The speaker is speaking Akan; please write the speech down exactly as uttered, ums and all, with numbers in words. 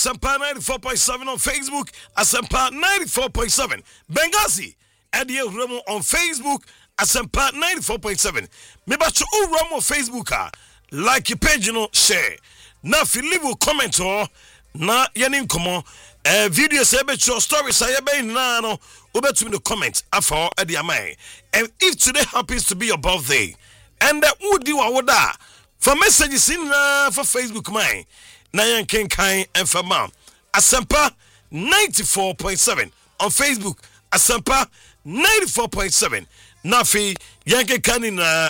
Asempa ninety-four point seven on Facebook, Asempa ninety-four point seven. Benghazi, Eddie Remo on Facebook, Asempa ninety-four point seven. Mebacho Remo Facebook, like your page, you know, share. Now, if you leave a comment or na yanin komo, eh, video say bet your story say be na no, over to me the comment after Eddie Amai. And if today happens to be your birthday, and that would do awoda for messages in uh, for Facebook mine. Na yan ken kan and for mom. Asempa ninety-four point seven on Facebook. Asempa ninety-four point seven. Nafi yan ken kan in uh,